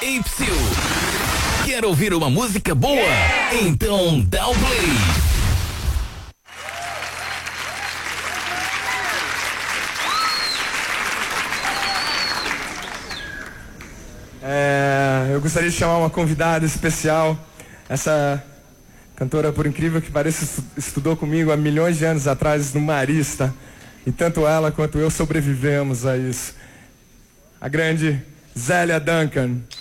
Ei, Psyu, quer ouvir uma música boa? Então dá o play. Eu gostaria de chamar uma convidada especial. Essa cantora, por incrível que pareça, estudou comigo há milhões de anos atrás no Marista. E tanto ela quanto eu sobrevivemos a isso. A grande Zélia Duncan.